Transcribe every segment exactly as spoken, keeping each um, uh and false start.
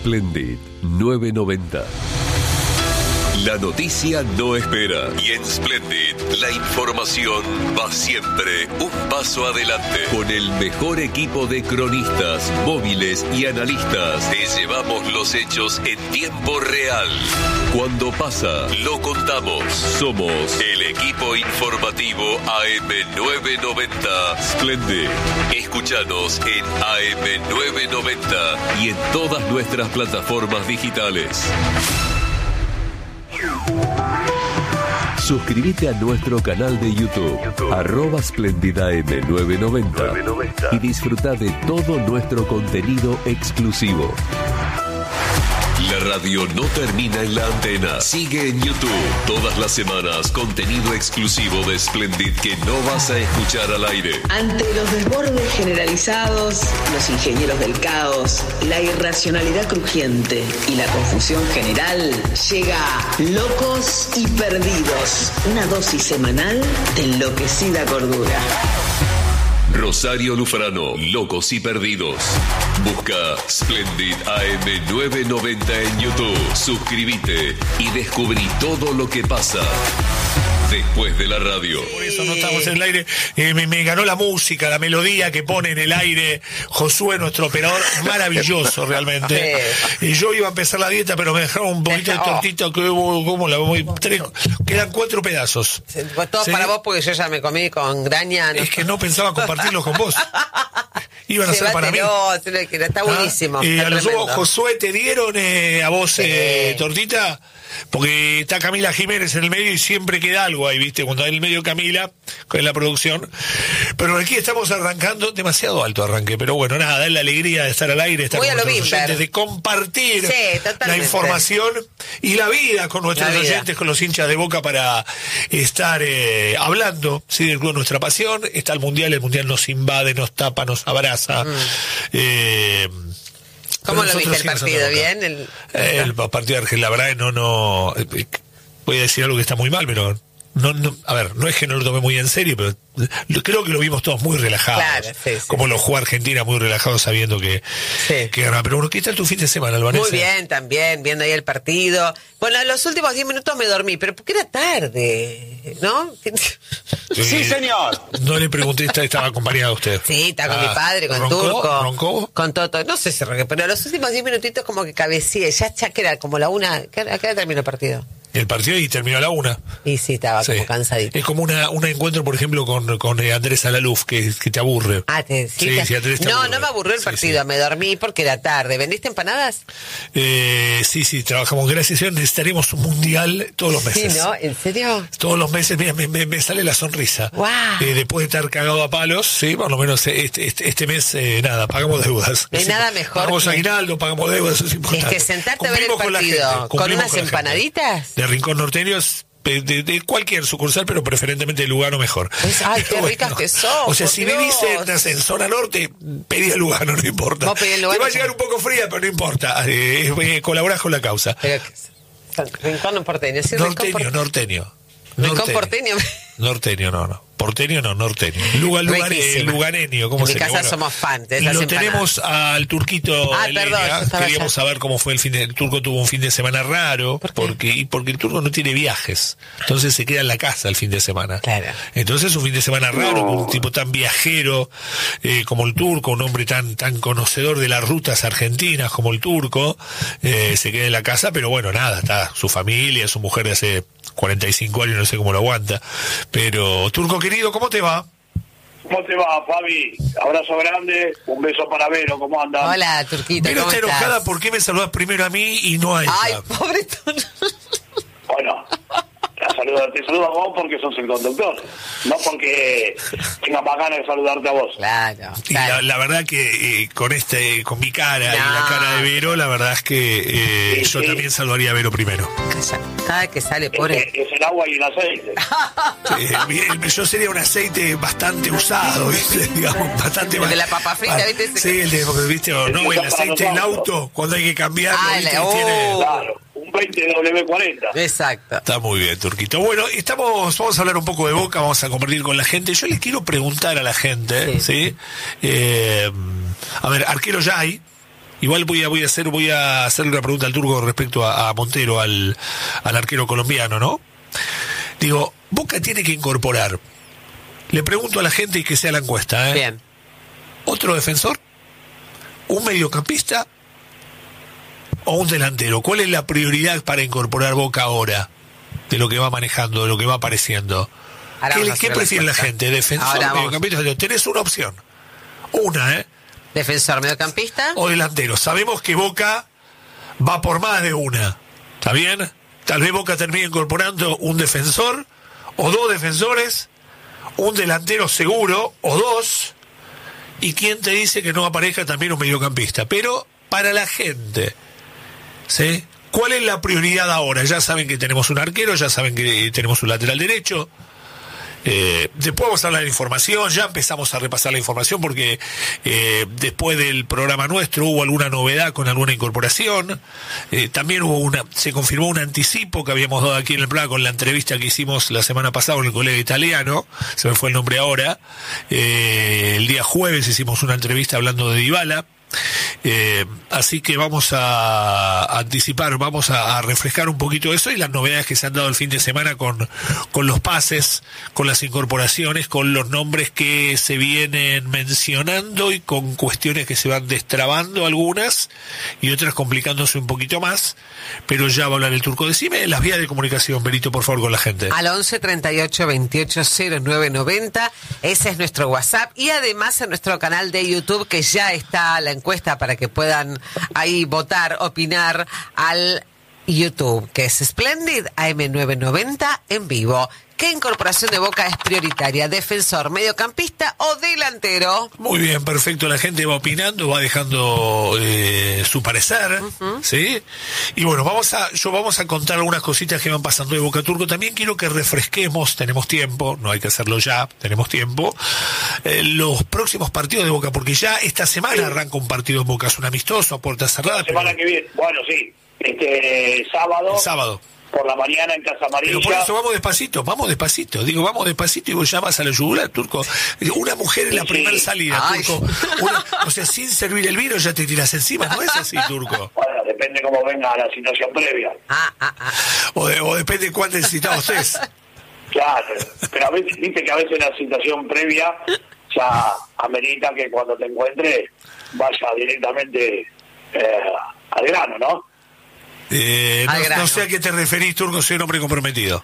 Splendid nueve noventa. La noticia no espera y en Splendid la información va siempre un paso adelante. Con el mejor equipo de cronistas, móviles y analistas, te llevamos los hechos en tiempo real. Cuando pasa, lo contamos. Somos el equipo informativo A M nueve noventa Splendid. Escúchanos en A M nueve noventa y en todas nuestras plataformas digitales. Suscríbete a nuestro canal de YouTube, YouTube. arroba Splendid A M nueve noventa, y disfruta de todo nuestro contenido exclusivo. La radio no termina en la antena. Sigue en YouTube. Todas las semanas, contenido exclusivo de Splendid que no vas a escuchar al aire. Ante los desbordes generalizados, los ingenieros del caos, la irracionalidad crujiente y la confusión general, llega Locos y Perdidos. Una dosis semanal de enloquecida cordura. Rosario Lufrano, Locos y Perdidos. Busca Splendid A M nueve noventa en YouTube. Suscríbete y descubrí todo lo que pasa después de la radio. Por eso no estamos en el aire. Eh, me, me ganó la música, la melodía que pone en el aire Josué, nuestro operador, maravilloso realmente. Y yo iba a empezar la dieta, pero me dejaron un poquito de tortita que como la voy, tres, quedan cuatro pedazos. Todo ¿Sí? Para vos, porque yo ya me comí con graña. ¿No? Es que no pensaba compartirlo con vos. Iban a ser para mí. Está buenísimo. ¿Ah? Y está a los tremendo. ojos, Josué, ¿te dieron eh, a vos Sí. eh, tortita? Porque está Camila Jiménez en el medio y siempre queda algo ahí, ¿viste? Cuando hay en el medio Camila, con la producción. Pero aquí estamos arrancando, demasiado alto arranque, pero bueno, nada, es la alegría de estar al aire, estar Muy con a lo nuestros Bimber. oyentes, de compartir Sí, la totalmente. información y la vida con nuestros La vida. oyentes, con los hinchas de Boca para estar eh, hablando, ¿sí? Del club de nuestra pasión. Está el Mundial, el Mundial nos invade, nos tapa, nos abraza. Mm. Eh, ¿Cómo Pero lo viste el nosotros sí nos partido? toca. ¿Bien? El... Eh, El partido de Argentina, la verdad, no, no. eh, Voy a decir algo que está muy mal, pero. No, no, a ver, no es que no lo tomé muy en serio, pero lo- creo que lo vimos todos muy relajados. Claro, sí, sí, como sí. lo jugó Argentina, muy relajados sabiendo que, Sí. que ganaba. Pero bueno, ¿qué tal tu fin de semana, Albanesa? Muy bien, también, viendo ahí el partido. Bueno, en los últimos diez minutos me dormí, pero porque era tarde, ¿no? Sí, señor. No le pregunté, ¿está- estaba acompañado usted. Sí, está con Ah, mi padre, con ¿roncó? Turco. ¿Roncó? Con Toto. No sé si ronqué, pero a los últimos diez minutitos como que cabeceé. Ya, ya que era como la una. ¿A qué hora terminó el partido? El partido y terminó a la una. Y sí, estaba Sí. como cansadito. Es como una, un encuentro, por ejemplo, con, con eh, Andrés Alaluf, que, que te aburre. Ah, te, sí, Sí, te- sí, Andrés te no, aburre. no me aburrió el Sí, partido, sí. me dormí porque era tarde. ¿Vendiste empanadas? Eh, sí, sí, trabajamos. Gracias a Dios necesitaremos un mundial todos los meses. Sí, ¿no? ¿En serio? Todos los meses, mira, me, me, me sale la sonrisa. Guau. Eh, después de estar cagado a palos, sí, por lo menos este, este, este mes, eh, nada, pagamos deudas. No hay Sí, nada mejor Pagamos que- aguinaldo, pagamos deudas, eso es Es importante. que sentarte a ver el Cumplimos con la partido gente, con cumplimos unas la gente. empanaditas. De Rincón Norteño es de, de, de cualquier sucursal, pero preferentemente de Lugano mejor. Pues, ay, qué Pero ricas que son, O sea, por si me Dios. dicen en zona norte, pedí a Lugano, no importa. Vos pedí en Lugano, Te va a sí. llegar un poco fría, pero no importa. Eh, eh, colaborás con la causa. Pero que- Rincón porteño, sí, Rincón Norteño, porteño. norteño. Rincón porteño. Norteño, no, no. Porteño no, norteño. Lugar, lugar, eh, Riquísima. lugareño, ¿cómo En mi sería? casa somos fan de esas Lo empanadas. tenemos al Turquito Ah, en perdón, línea. yo estaba Queríamos allá. saber cómo fue el fin de... El Turco tuvo un fin de semana raro. ¿Por qué? Porque, y porque el Turco no tiene viajes. Entonces se queda en la casa el fin de semana. Claro. Entonces un fin de semana raro, con un tipo tan viajero eh, como el Turco, un hombre tan tan conocedor de las rutas argentinas como el Turco, eh, se queda en la casa, pero bueno, nada, está su familia, su mujer de hace cuarenta y cinco años, no sé cómo lo aguanta. Pero, Turco querido, ¿cómo te va? ¿Cómo te va, Fabi? Abrazo grande, un beso para Vero, ¿cómo andan? Hola, Turquito, Pero ¿cómo está estás? enojada, ¿por qué me saludás primero a mí y no a ella? Ay, pobre Tono. Bueno, te saludo, te saludo a vos porque sos el conductor, no porque tenga más ganas de saludarte a vos. Claro, Y la, claro. la verdad que eh, con este, con mi cara y No. la cara de Vero, la verdad es que eh, Sí, yo sí. también saludaría a Vero primero. Cada vez que sale, Es, pobre. es el agua y el aceite. Eh, bien, yo sería un aceite bastante usado, ¿viste? Digamos, bastante El de la papa frita, ah, ¿viste? Ese Sí, el de, ¿viste? O no, el aceite del auto, cuando hay que cambiarlo, Ah, ¿viste? la- Que tiene- oh. Claro, un veinte W cuarenta. Exacto. Está muy bien, Turquito. Bueno, estamos, vamos a hablar un poco de Boca, vamos a compartir con la gente. Yo les quiero preguntar a la gente, ¿sí? Sí. Eh, a ver, arquero ya hay. Igual voy a voy a hacer voy a hacerle una pregunta al Turco respecto a, a Montero, al, al arquero colombiano, ¿no? Digo, Boca tiene que incorporar. Le pregunto a la gente y que sea la encuesta, ¿eh? Bien. ¿Otro defensor? ¿Un mediocampista? ¿O un delantero? ¿Cuál es la prioridad para incorporar Boca ahora? De lo que va manejando, de lo que va apareciendo. Ahora ¿Qué, ¿qué prefiere la, la gente? ¿Defensor, mediocampista? Tenés una opción. Una, ¿eh? ¿Defensor, mediocampista? O delantero. Sabemos que Boca va por más de una. ¿Está bien? Tal vez Boca termine incorporando un defensor o dos defensores, un delantero seguro o dos, y quién te dice que no aparezca también un mediocampista. Pero para la gente, ¿sí? ¿Cuál es la prioridad ahora? Ya saben que tenemos un arquero, ya saben que tenemos un lateral derecho. Eh, después vamos a hablar de información, ya empezamos a repasar la información porque eh, después del programa nuestro hubo alguna novedad con alguna incorporación, eh, también hubo una, se confirmó un anticipo que habíamos dado aquí en el programa con la entrevista que hicimos la semana pasada con el colega italiano, se me fue el nombre ahora, eh, el día jueves hicimos una entrevista hablando de Dybala. Eh, así que vamos a, a anticipar, vamos a, a refrescar un poquito eso y las novedades que se han dado el fin de semana con, con los pases, con las incorporaciones, con los nombres que se vienen mencionando y con cuestiones que se van destrabando algunas y otras complicándose un poquito más, pero ya va a hablar el Turco. Decime las vías de comunicación, Benito, por favor, con la gente. Al once treinta y ocho veintiocho cero nueve noventa, ese es nuestro WhatsApp, y además en nuestro canal de YouTube que ya está la encuesta para que puedan ahí votar, opinar al YouTube, que es Splendid A M novecientos noventa en vivo. ¿Qué incorporación de Boca es prioritaria? ¿Defensor, mediocampista o delantero? Muy bien, perfecto. La gente va opinando, va dejando eh, su parecer, uh-huh. ¿sí? Y bueno, vamos a, yo vamos a contar algunas cositas que van pasando de Boca Turco. También quiero que refresquemos, tenemos tiempo, no hay que hacerlo ya, tenemos tiempo, eh, los próximos partidos de Boca, porque ya esta semana sí. arranca un partido en Boca, es un amistoso a puerta cerrada. La semana pero... que viene, bueno, sí, este sábado. El sábado. Por la mañana en Casa Amarilla. Pero por eso vamos despacito, vamos despacito. Digo, vamos despacito y vos llamas a la yugular, Turco. Una mujer en la sí. primera salida, Ay. Turco. Una, o sea, sin servir el vino ya te tiras encima, ¿no es así, Turco? Bueno, depende cómo venga la situación previa. Ah, ah, ah. O, de, o depende cuánto necesitado estés. Claro, pero a veces, viste que a veces la situación previa ya amerita que cuando te encuentres vaya directamente eh, al grano, ¿no? Eh, no, no sé a qué te referís, Turco, soy un hombre comprometido.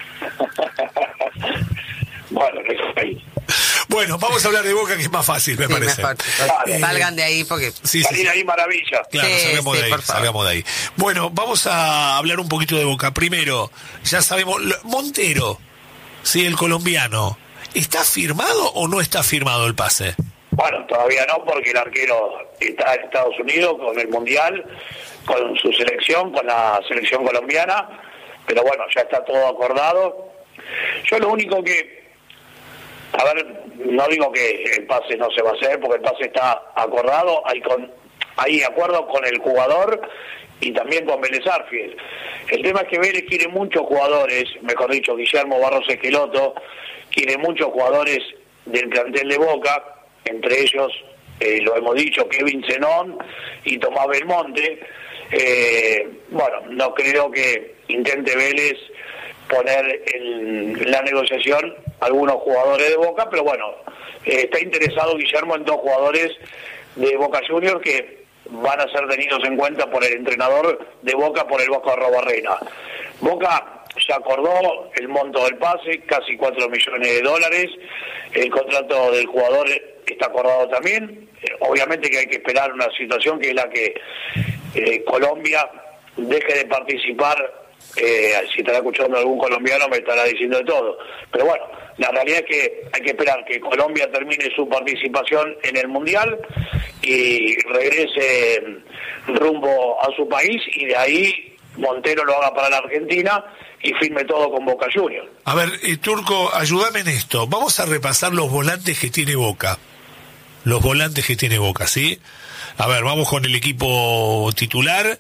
Bueno, eso ahí. Bueno, vamos a hablar de Boca, que es más fácil, me sí, parece. Mejor, eh, salgan de ahí porque... Sí, salir sí, ahí maravilla. Claro, sí, salgamos, sí, de ahí, salgamos de ahí. Bueno, vamos a hablar un poquito de Boca. Primero, ya sabemos, Montero, sí, el colombiano, ¿está firmado o no está firmado el pase? Bueno, todavía no, porque el arquero está en Estados Unidos con el Mundial, con su selección, con la selección colombiana, pero bueno, ya está todo acordado. Yo lo único que, a ver, no digo que el pase no se va a hacer, porque el pase está acordado, hay con hay acuerdo con el jugador y también con Vélez Arfiel. El tema es que Vélez quiere muchos jugadores, mejor dicho, Guillermo Barros Esqueloto, quiere muchos jugadores del plantel de Boca, entre ellos, eh, lo hemos dicho, Kevin Zenón y Tomás Belmonte. Eh, bueno, no creo que intente Vélez poner en la negociación algunos jugadores de Boca, pero bueno, eh, está interesado Guillermo en dos jugadores de Boca Juniors que van a ser tenidos en cuenta por el entrenador de Boca, por el Bosco Arrobarrena. Boca ya acordó el monto del pase, casi cuatro millones de dólares, el contrato del jugador está acordado también, eh, obviamente que hay que esperar una situación que es la que eh, Colombia deje de participar, eh, si estará escuchando algún colombiano me estará diciendo de todo, pero bueno, la realidad es que hay que esperar que Colombia termine su participación en el Mundial y regrese rumbo a su país y de ahí Montero lo haga para la Argentina y firme todo con Boca Juniors. A ver, eh, Turco, ayúdame en esto. Vamos a repasar los volantes que tiene Boca. Los volantes que tiene Boca, ¿sí? A ver, vamos con el equipo titular.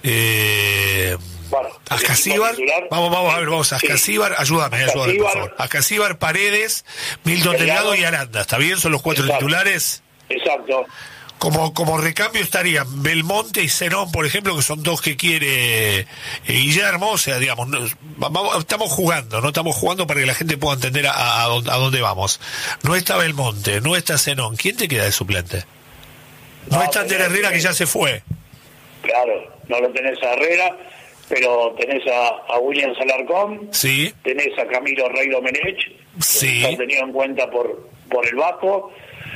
Eh, bueno, Ascasíbar. Vamos, vamos, a ver, vamos. Ascasíbar, sí. ayúdame, ayúdame, por favor. Ascasíbar, Paredes, Milton Delgado y Aranda. ¿Está bien? ¿Son los cuatro Exacto. titulares? Exacto. como como recambio estarían Belmonte y Zenón, por ejemplo, que son dos que quiere eh, Guillermo. O sea, digamos, no, vamos, estamos jugando, no estamos jugando para que la gente pueda entender a, a, a dónde vamos. No está Belmonte, no está Zenón. ¿Quién te queda de suplente? No, no está Ander Herrera, que ya se fue. Claro, no lo tenés a Herrera, pero tenés a, a William Alarcón, sí, tenés a Camilo Rey Domenech, sí, que está tenido en cuenta por por el Vasco.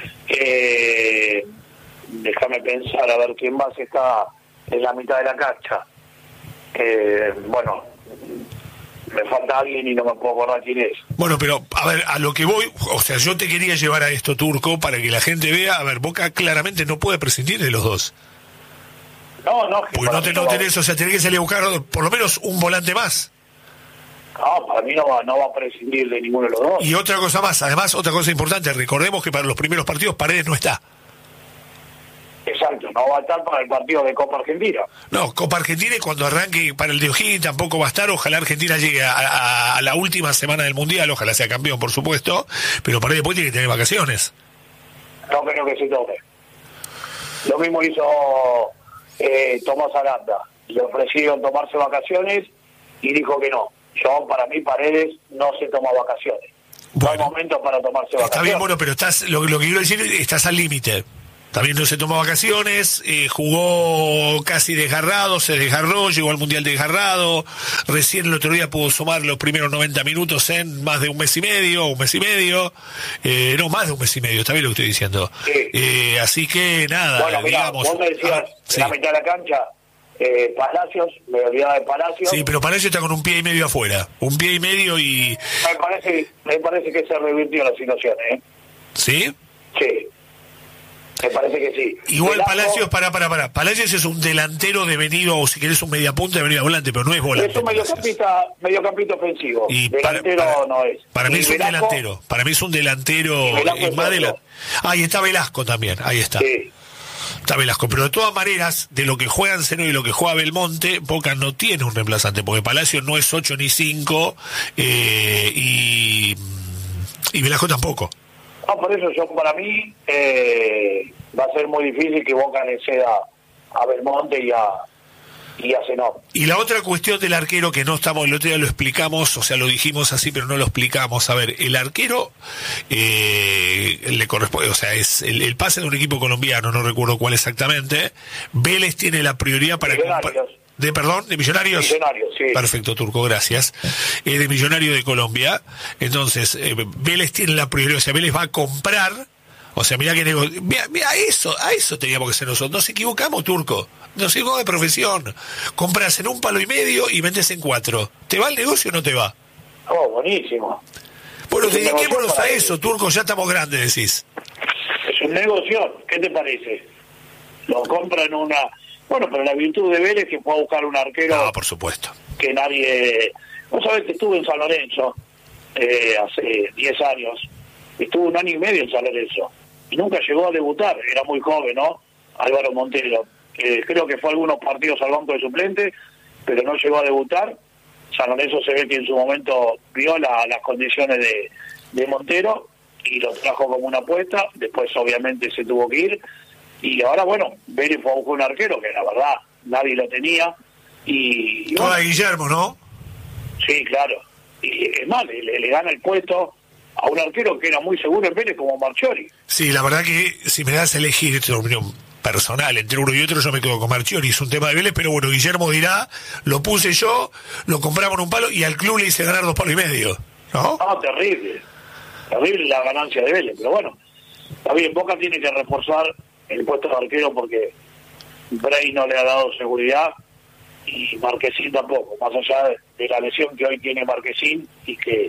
Eh, déjame pensar a ver quién más está en la mitad de la cancha. Eh, bueno, me falta alguien y no me puedo acordar quién es. Bueno, pero a ver, a lo que voy, o sea, yo te quería llevar a esto, Turco, para que la gente vea. A ver, Boca claramente no puede prescindir de los dos. No, no, pues no, te, no tenés, o sea, tenés que salir a buscar por lo menos un volante más. No, para mí no va, no va a prescindir de ninguno de los dos. Y otra cosa más, además, otra cosa importante, recordemos que para los primeros partidos Paredes no está. Exacto, no va a estar para el partido de Copa Argentina. No, Copa Argentina, y cuando arranque para el de O'Higgins tampoco va a estar. Ojalá Argentina llegue a, a, a la última semana del Mundial, ojalá sea campeón, por supuesto, pero Paredes después tiene que tener vacaciones. No creo que se tome. Lo mismo hizo eh, Tomás Aranda. Le ofrecieron tomarse vacaciones y dijo que no. Yo, para mí, Paredes no se toma vacaciones. Bueno, no hay momento para tomarse vacaciones. Está bien, bueno, pero estás, lo, lo que quiero decir, estás al límite. También no se tomó vacaciones, eh, jugó casi desgarrado, se desgarró, llegó al Mundial desgarrado, recién el otro día pudo sumar los primeros noventa minutos en más de un mes y medio, un mes y medio, eh, no, más de un mes y medio, está bien lo que estoy diciendo. Sí. Eh, así que nada, bueno, mirá, digamos... vos me decías, ah, en sí. la mitad de la cancha, eh, Palacios, me olvidaba de Palacios. Sí, pero Palacios está con un pie y medio afuera, un pie y medio y... Me parece, me parece que se revirtió la situación, ¿eh? ¿Sí? Sí. Me parece que sí. Igual Velasco, Palacios, para, para, para. Palacios es un delantero devenido, o si querés un mediapunta devenido a volante, pero no es volante. Es un mediocampista, mediocampista ofensivo. Y delantero para, para, no es. Para mí y es Velasco, un delantero. Para mí es un delantero. Es más de la... Ahí está Velasco también, ahí está. Sí. Está Velasco. Pero de todas maneras, de lo que juegan Seno y lo que juega Belmonte, Boca no tiene un reemplazante, porque Palacios no es ocho ni cinco, eh, y, y Velasco tampoco. No, por eso yo, para mí, eh, va a ser muy difícil que Boca le ceda a Belmonte y a, y a Zenón. Y la otra cuestión del arquero que no estamos, el otro día lo explicamos, o sea, lo dijimos así, pero no lo explicamos. A ver, el arquero eh, le corresponde, o sea, es el, el pase de un equipo colombiano, no recuerdo cuál exactamente. Vélez tiene la prioridad para comprar. De, perdón, de Millonarios. Millonarios, sí. Perfecto, Turco, gracias. Eh, de Millonario de Colombia. Entonces, eh, Vélez tiene la prioridad, o sea, Vélez va a comprar. O sea, mirá que nego... mira, mira, a eso, a eso teníamos que ser nosotros. Nos equivocamos, Turco. Nos equivocamos de profesión. Compras en un palo y medio y vendes en cuatro. ¿Te va el negocio o no te va? Oh, buenísimo. Bueno, es dediquémonos a eso, eso, Turco, ya estamos grandes, decís. Es un negocio, ¿qué te parece? Lo compran una... Bueno, pero la virtud de Vélez es que puede buscar un arquero... No, por supuesto. Que nadie... Vos sabés que estuve en San Lorenzo eh, hace diez años. Estuve un año y medio en San Lorenzo. Y nunca llegó a debutar. Era muy joven, ¿no? Álvaro Montero. Eh, creo que fue algunos partidos al banco de suplente, pero no llegó a debutar. San Lorenzo se ve que en su momento vio la, las condiciones de, de Montero y lo trajo como una apuesta. Después, obviamente, se tuvo que ir. Y ahora, bueno, Vélez fue a buscar un arquero que la verdad nadie lo tenía. Y, y Toda bueno, Guillermo, ¿no? Sí, claro. Y es más, le, le gana el puesto a un arquero que era muy seguro en Vélez como Marchiori. Sí, la verdad que si me das a elegir, esta es una opinión personal, entre uno y otro yo me quedo con Marchiori, es un tema de Vélez, pero bueno, Guillermo dirá, lo puse yo, lo compramos en un palo y al club le hice ganar dos palos y medio, ¿no? No, terrible. Terrible la ganancia de Vélez, pero bueno, está bien, Boca tiene que reforzar el puesto de arquero porque Bray no le ha dado seguridad y Marquesín tampoco, más allá de, de la lesión que hoy tiene Marquesín y que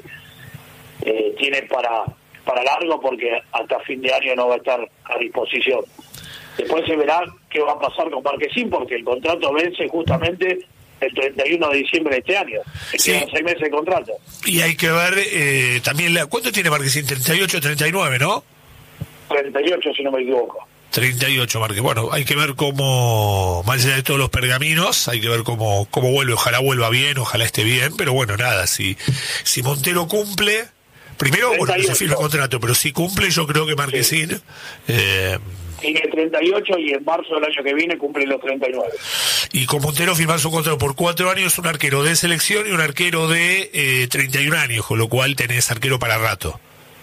eh, tiene para para largo porque hasta fin de año no va a estar a disposición. Después se verá qué va a pasar con Marquesín porque el contrato vence justamente el treinta y uno de diciembre de este año. Se Sí. quedan seis meses de contrato. Y hay que ver eh, también, la, ¿cuánto tiene Marquesín? treinta y ocho, treinta y nueve, ¿no? treinta y ocho si no me equivoco. treinta y ocho, Marqués. Bueno, hay que ver cómo, más allá de todos los pergaminos, hay que ver cómo, cómo vuelve. Ojalá vuelva bien, ojalá esté bien, pero bueno, nada, si, si Montero cumple, primero, bueno, que se firme el contrato, pero si cumple, yo creo que Marquesín, eh, Tiene treinta y ocho y en marzo del año que viene cumple los treinta y nueve. Y con Montero firmás un contrato por cuatro años, un arquero de selección y un arquero de eh, treinta y un años, con lo cual tenés arquero para rato.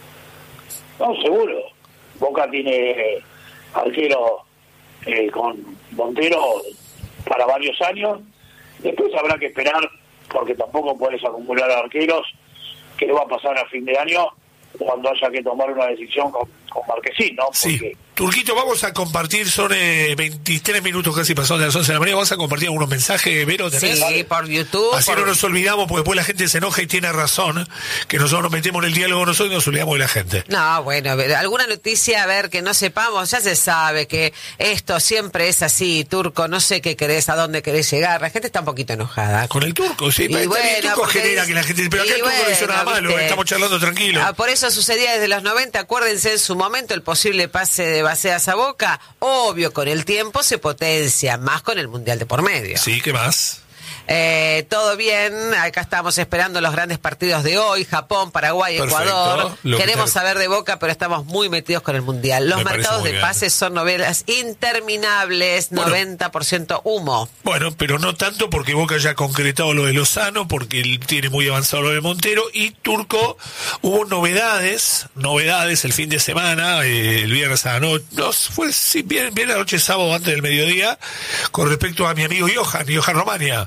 No, seguro. Boca tiene arquero eh, con Montero para varios años. Después habrá que esperar, porque tampoco puedes acumular arqueros, qué va a pasar a fin de año cuando haya que tomar una decisión con, con Marquesín, ¿no? Porque... Sí. Turquito, vamos a compartir, son eh, veintitrés minutos casi pasados de las once de la mañana, vamos a compartir algunos mensajes, Vero, ¿tenés? Sí, por YouTube. Así por... no nos olvidamos, porque después la gente se enoja y tiene razón, que nosotros nos metemos en el diálogo nosotros y nos olvidamos de la gente. No, bueno, alguna noticia, a ver, que no sepamos, ya se sabe que esto siempre es así, Turco, no sé qué querés, a dónde querés llegar, la gente está un poquito enojada. Con el Turco, sí, pero bueno, el Turco porque genera es... que la gente... Pero acá el Turco bueno, no hizo nada malo, ¿viste? Estamos charlando tranquilo. Ah, por eso sucedía desde los noventa, acuérdense en su momento el posible pase de Baceas a Boca, obvio, con el tiempo se potencia, más con el Mundial de por medio. Sí, ¿qué más? Eh, todo bien, acá estamos esperando los grandes partidos de hoy, Japón, Paraguay, Perfecto. Ecuador. Lo Queremos que... saber de Boca, pero estamos muy metidos con el Mundial. Los Me mercados de bien. pases son novelas interminables, bueno, noventa por ciento humo. Bueno, pero no tanto porque Boca ya ha concretado lo de Lozano, porque él tiene muy avanzado lo de Montero, y Turco, hubo novedades, novedades el fin de semana, eh, el viernes a la noche, no, fue sí, bien, bien la noche sábado antes del mediodía, con respecto a mi amigo Johan, Johan Romania.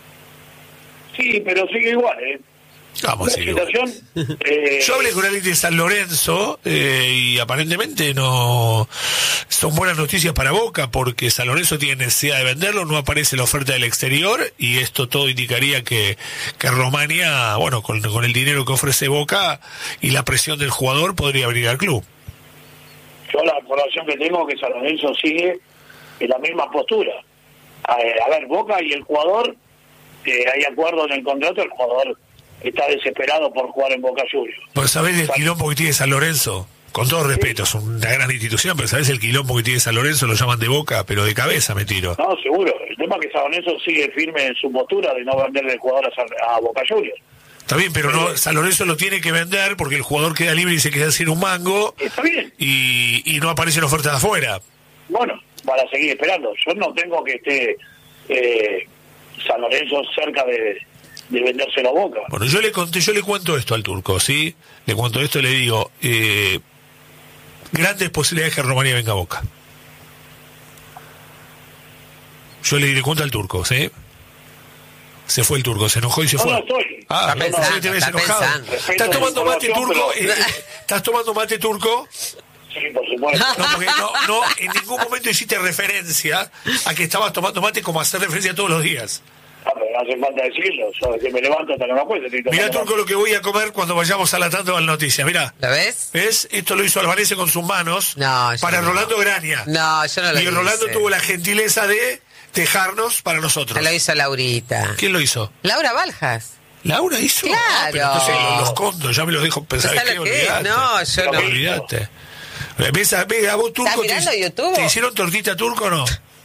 Sí, pero sigue igual, ¿eh? Vamos, la sí, situación... Eh... Yo hablé con alguien de San Lorenzo eh, y aparentemente no son buenas noticias para Boca porque San Lorenzo tiene necesidad de venderlo, no aparece la oferta del exterior y esto todo indicaría que, que Romania, bueno, con, con el dinero que ofrece Boca y la presión del jugador podría venir al club. Yo la información que tengo es que San Lorenzo sigue en la misma postura. A, a ver, Boca y el jugador... Eh, hay acuerdo en el contrato, el jugador está desesperado por jugar en Boca Juniors. Pues sabés el quilombo que tiene San Lorenzo, con todo respeto, es una gran institución, pero sabés el quilombo que tiene San Lorenzo, lo llaman de Boca, pero de cabeza me tiro. No, seguro, el tema es que San Lorenzo sigue firme en su postura de no venderle el jugador a, a Boca Juniors. Está bien, pero no, San Lorenzo lo tiene que vender porque el jugador queda libre y se queda sin un mango. Está bien. Y, y no aparecen ofertas de afuera. Bueno, van a seguir esperando. Yo no tengo que esté... Eh, San Lorenzo cerca de, de vendérselo a Boca. Bueno, yo le conté, yo le cuento esto al Turco, ¿sí? Le cuento esto y le digo, eh, grandes posibilidades que Romania venga a Boca. Yo le, le cuento al Turco, ¿sí? Se fue el Turco, se enojó y se no, fue. No, estoy. Ah, está no, pensando, no, te ves está enojado. pensando. ¿Estás tomando mate, Turco? Pero... Eh, ¿Estás tomando mate, Turco? Sí, por supuesto. No, porque no, no, en ningún momento hiciste referencia a que estabas tomando mate como hacer referencia todos los días. Ah, pero no hace falta decirlo. Yo desde que me levanto hasta que no me acuerdo. Mirá, Turco, lo que voy a comer cuando vayamos a la tanda de la noticia. Mirá. ¿Lo ves? ¿Ves? Esto lo hizo Albanese con sus manos No, yo para no. Rolando Graña. No, yo no lo Y hice. Rolando tuvo la gentileza de dejarnos para nosotros. Se lo hizo Laurita. ¿Quién lo hizo? Laura Baljas. ¿Laura hizo? Claro. Ah, pero entonces los, los contos, ya me los dijo. Pensaba ¿Sabes que lo que es? olvidate. No, yo no. Olvidate. ¿Ves a, ves a vos, Turco? ¿Estás mirando te, YouTube? ¿Te hicieron tortita turco o no?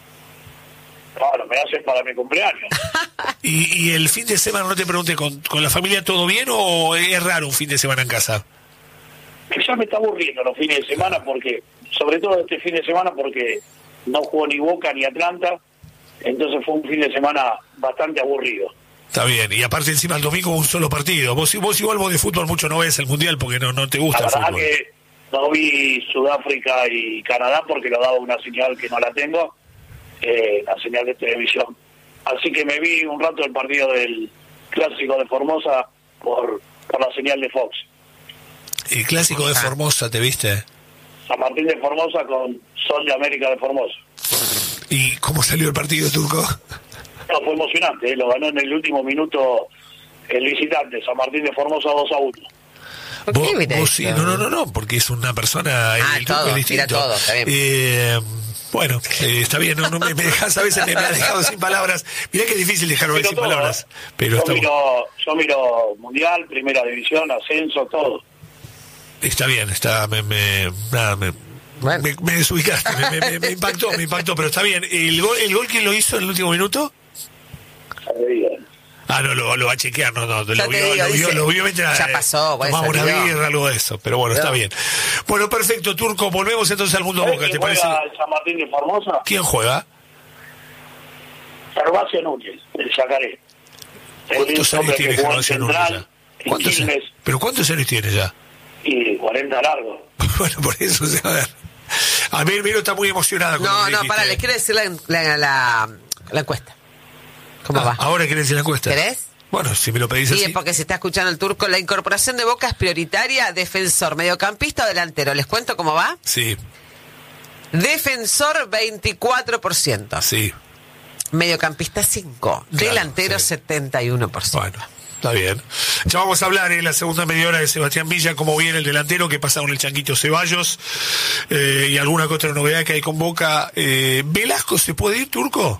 Claro, me hacen para mi cumpleaños. ¿Y, y el fin de semana, no te pregunté, ¿con, con la familia todo bien o es raro un fin de semana en casa? Que ya me está aburriendo los fines de semana porque, sobre todo este fin de semana porque no jugó ni Boca ni Atlanta, entonces fue un fin de semana bastante aburrido. Está bien, y aparte encima el domingo un solo partido. Vos, vos igual vos de fútbol mucho no ves el Mundial porque no, no te gusta La el verdad fútbol. que no vi Sudáfrica y Canadá porque lo daba una señal que no la tengo, eh, la señal de televisión. Así que me vi un rato el partido del Clásico de Formosa por, por la señal de Fox. El Clásico de Formosa, ¿te viste? San Martín de Formosa con Sol de América de Formosa. ¿Y cómo salió el partido, Turco? No, fue emocionante, ¿eh? Lo ganó en el último minuto el visitante, San Martín de Formosa dos a uno. ¿Por Vos, qué mira vos sí, esto? no, no, no, no, porque es una persona... Ah, el todo, Turco es mira distinto. todo, está bien. Eh, bueno, eh, está bien, no, no me, me dejas, a veces me, me has dejado sin palabras. Mirá que es difícil dejarlo ahí sin todo, palabras. ¿eh? Pero yo, está, miro, yo miro Mundial, Primera División, Ascenso, todo. está bien, está... Me, me, nada, me, Bueno. me, me desubicaste, me, me, me impactó, me impactó, pero está bien. ¿El gol, el gol quién lo hizo en el último minuto? Ah, no, lo, lo va a chequear, no, no, lo Ya vio, te digo, lo vio, dice, lo vio mientras ya pasó, pues, tomaba una salió. birra, algo de eso, pero bueno, No. está bien. Bueno, perfecto, Turco, volvemos entonces al mundo ¿Sabés Boca, quién ¿te parece? juega el San Martín de Formosa? ¿Quién juega? Gervasio Núñez, el Yacaré. El ¿Cuántos mismo años hombre tiene que jugó en Gervasio Núñez Central, ya? en ¿Cuántos Quilmes, años? ¿Pero cuántos años tiene ya? y cuarenta largos. Bueno, por eso, o sea, a ver. A mí, Miro está muy emocionada con lo No, que no, dijiste. para, les quiero decir la, la, la, la encuesta. ¿Cómo Ah, va? ¿Ahora querés decir la encuesta? ¿Querés? Bueno, si me lo pedís Sí, así. es porque se está escuchando el Turco. La incorporación de Boca es prioritaria. Defensor, mediocampista o delantero. ¿Les cuento cómo va? Sí, Defensor, veinticuatro por ciento. sí. Mediocampista, cinco. Claro, delantero, sí. setenta y uno por ciento. Bueno, está bien. Ya vamos a hablar en la segunda media hora de Sebastián Villa, cómo viene el delantero, qué pasa con el Changuito Ceballos eh, y alguna que otra novedad que hay con Boca. Eh, ¿Velasco se puede ir, Turco?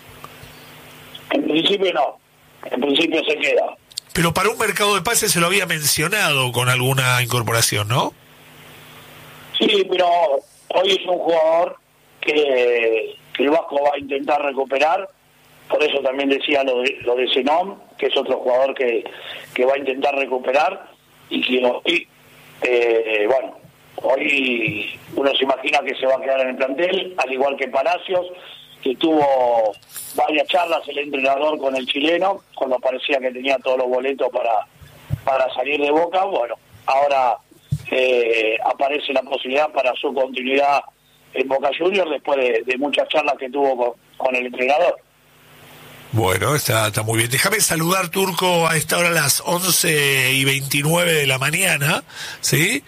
En principio no. En principio se queda. Pero para un mercado de pases se lo había mencionado con alguna incorporación, ¿no? Sí, pero hoy es un jugador que, que el Vasco va a intentar recuperar. Por eso también decía lo de, lo de Zenón, que es otro jugador que, que va a intentar recuperar. Y que hoy, eh, bueno, hoy uno se imagina que se va a quedar en el plantel, al igual que Palacios, que tuvo varias charlas el entrenador con el chileno, cuando parecía que tenía todos los boletos para, para salir de Boca. Bueno, ahora eh, aparece la posibilidad para su continuidad en Boca Juniors después de, de muchas charlas que tuvo con, con el entrenador. Bueno, está, está muy bien. Déjame saludar, Turco, a esta hora a las once y veintinueve de la mañana, ¿sí?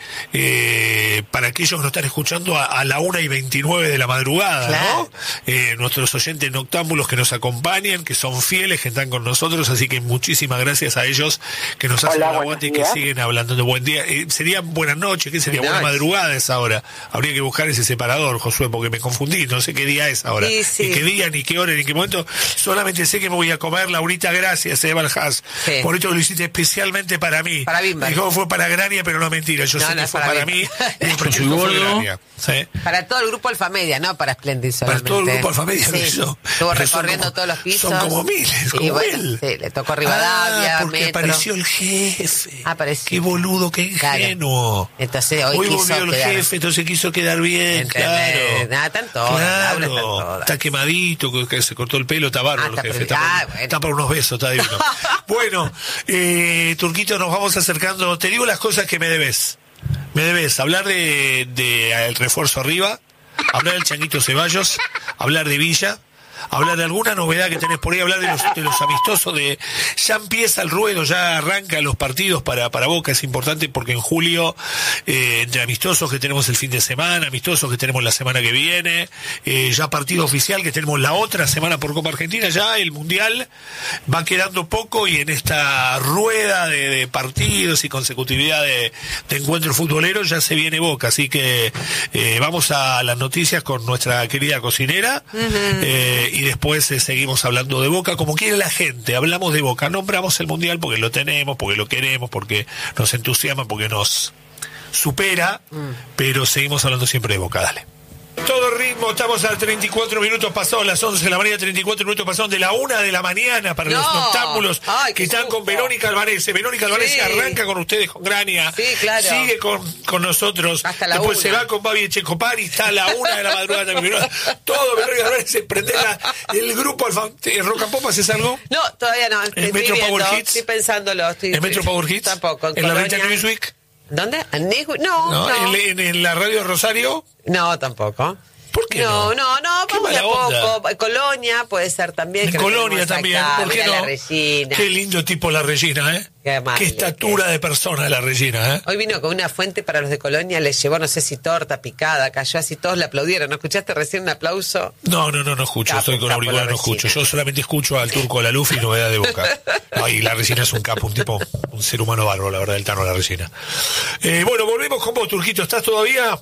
Eh, para aquellos que nos están escuchando a, a la una y veintinueve de la madrugada, Claro. ¿no? Eh, nuestros oyentes noctámbulos que nos acompañan, que son fieles, que están con nosotros, así que muchísimas gracias a ellos que nos hacen Hola, el aguante y que buenos días. siguen hablando de buen día. Eh, sería buenas noches, ¿qué sería? Buenas Buena noches. madrugada esa hora. Habría que buscar ese separador, Josué, porque me confundí, no sé qué día es ahora. Sí, sí. Ni qué día, ni qué hora, ni qué momento. Solamente sé que me voy a comer, Laurita, gracias, Eva Haas. Sí. Por esto lo hiciste especialmente para mí. Para Bimber. Dijo fue para Grania, pero no mentira. Yo No, sé no que es fue para para, Bimber. mí. Y el proyecto fue Grania. ¿Sí? Para todo el grupo Alfamedia, no para Splendid Para solamente. todo el grupo Alfamedia lo Sí. hizo. Estuvo Pero son recorriendo como- todos los pisos. Son como miles, Y como bueno, él. sí, le tocó Rivadavia, Ah, porque Metro. apareció el jefe. Apareció. Qué boludo, qué Claro. ingenuo. Entonces, hoy quiso volvió el quedar- jefe, entonces quiso quedar bien, ¿Entendés? claro. Nada, están todas, Laura, están Claro, todas. está quemadito, que, que se cortó el pelo, está bárbaro Ah, el está jefe. pre- Está, para, ah, bueno. está para unos besos, está divino. Bueno, eh, Turquito, nos vamos acercando. Te digo las cosas que me debes. Me debes hablar de, de el refuerzo arriba, hablar del Changuito Ceballos, hablar de Villa, hablar de alguna novedad que tenés por ahí, hablar de los, de los amistosos, de ya empieza el ruedo, ya arrancan los partidos para, para Boca, es importante porque en julio, eh, entre amistosos que tenemos el fin de semana, amistosos que tenemos la semana que viene, eh, ya partido oficial que tenemos la otra semana por Copa Argentina, ya el Mundial va quedando poco y en esta rueda de, de partidos y consecutividad de, de encuentros futboleros ya se viene Boca, así que eh, vamos a las noticias con nuestra querida cocinera. eh, y después eh, seguimos hablando de Boca como quiere la gente, hablamos de Boca, nombramos el Mundial porque lo tenemos, porque lo queremos, porque nos entusiasma, porque nos supera, Mm. pero seguimos hablando siempre de Boca, dale. Todo ritmo, estamos a treinta y cuatro minutos pasados las once de la mañana, treinta y cuatro minutos pasados de la una de la mañana para No. los noctámbulos Ay, que qué están susto. con Verónica Albanese. Verónica Albanese Sí. arranca con ustedes, con Grania. Sí, claro. Sigue con, con nosotros. Hasta la Después una. se va con Babi Echecopar y está a la una de la madrugada también. Todo Verónica Albanese, prende la- el grupo Alfa. ¿En Rock and Pop haces algo? No, todavía no. Estoy Metro viendo, Power Hits? Estoy pensándolo. Estoy, ¿En Metro Power Hits? Tampoco. ¿En la Colonia. revista Newsweek? ¿Dónde? ¿En Newsweek? No, ¿No? no. ¿En, en- en la radio Rosario? No, tampoco. ¿Por qué no? no? No, no, Qué vamos de a mala onda. poco. Colonia puede ser también. En que lo Colonia tenemos también, acá. ¿por qué Mirá no? la Regina. Qué lindo tipo la Regina, ¿eh? Qué amable, estatura qué- de persona la Regina, ¿eh? Hoy vino con una fuente para los de Colonia, les llevó, no sé si torta picada, cayó así, todos le aplaudieron. ¿No escuchaste recién un aplauso? No, no, no, no escucho, Capo, estoy con capo auricular, la no escucho. Regina. Yo solamente escucho al Turco La Luz y novedad de Boca. Ay, la Regina es un capo, un tipo, un ser humano bárbaro, la verdad, el Tano La Regina. Eh, bueno, volvemos con vos, Turquito. ¿Estás todavía?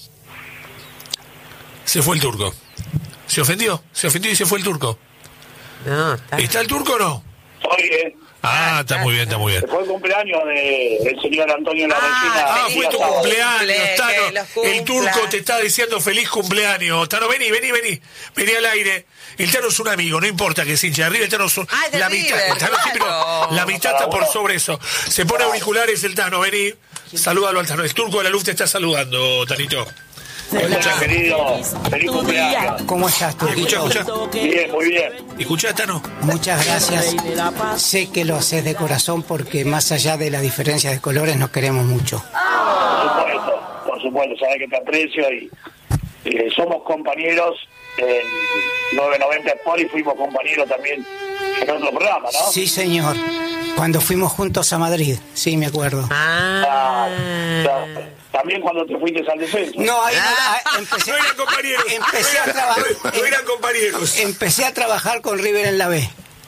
Se fue el Turco. ¿Se ofendió? ¿Se ofendió y se fue el Turco? No, está. ¿Está el Turco o no? Muy bien. Ah, está muy bien, está muy bien. Fue el cumpleaños del señor Antonio La Regina. Ah, fue tu cumpleaños, Tano. El turco te está diciendo feliz cumpleaños. Tano, vení, vení, vení. Vení al aire. El Tano es un amigo, no importa que es hincha de River, el Tano es un, ah, la River, mitad, Tano, sí, pero la mitad está por sobre eso. Se pone auriculares el Tano, vení. Salúdalo al Tano. El turco de la luz te está saludando, Tanito. Escucha, querido, feliz cumpleaños. ¿Cómo estás, tú? Escucha, escucha. Bien, muy bien. Escucha, Tano. Muchas gracias. Sé que lo haces de corazón porque más allá de la diferencia de colores nos queremos mucho. Por supuesto, por supuesto, sabes que te aprecio y, y somos compañeros en nueve noventa Sport y fuimos compañeros también en otro programa, ¿no? Sí, señor. Cuando fuimos juntos a Madrid, sí, me acuerdo. Ah. Ah, no. También cuando te fuiste al defensa. No, ahí no, ah, empecé, no eran compañeros. Empecé a trabajar. No eran compañeros. Empecé a trabajar con River en la B.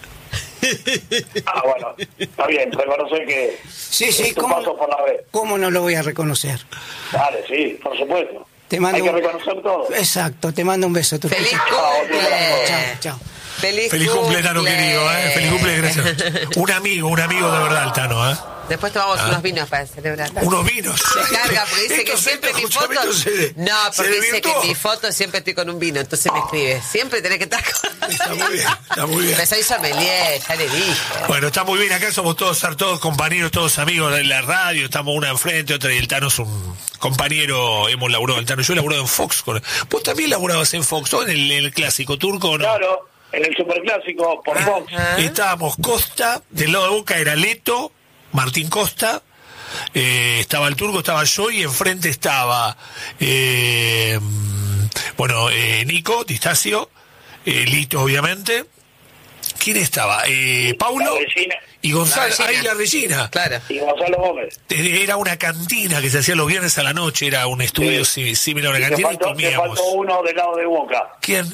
Ah, bueno, está bien, reconocer que sí, sí, tu ¿cómo, paso por la B. ¿Cómo no lo voy a reconocer? Vale, sí, por supuesto. Te mando Hay que un... reconocer todo. Exacto, te mando un beso. Tu ¡Feliz cumple! Chao, chao. Feliz, Feliz cumple, Tano querido, ¿eh? Feliz cumple, gracias. Un amigo, un amigo de verdad, el Tano, ¿eh? Después tomamos ah. unos vinos para celebrar. Unos vinos. Se carga porque dice Estos, que siempre estos mi foto. se, no, porque se dice que desvirtuó. en mi foto siempre estoy con un vino, entonces me escribe. Siempre tenés que estar con. Está muy bien, está muy bien. Pero soy sommelier, ya le dije. Bueno, está muy bien. Acá somos todos, todos compañeros, todos amigos de la radio. Estamos una enfrente, otra, y el Tano es un compañero. Hemos laburado el Tano. Yo he laburado en Fox. Con... Vos también laburabas en Fox, ¿no? En el, el clásico turco, ¿o no? Claro, en el superclásico por Fox. Ah. Estábamos Costa, del lado de Boca era Leto, Martín Costa, eh, estaba el turco, estaba yo y enfrente estaba, eh, bueno, eh, Nico, Distacio, eh, Lito obviamente. ¿Quién estaba? Eh, Paulo y Gonzalo, ahí la Regina. Claro. Y Gonzalo Gómez. Era una cantina que se hacía los viernes a la noche, era un estudio Sí. similar a una Y te cantina faltó, y comíamos. te faltó uno del lado de Boca, ¿Quién?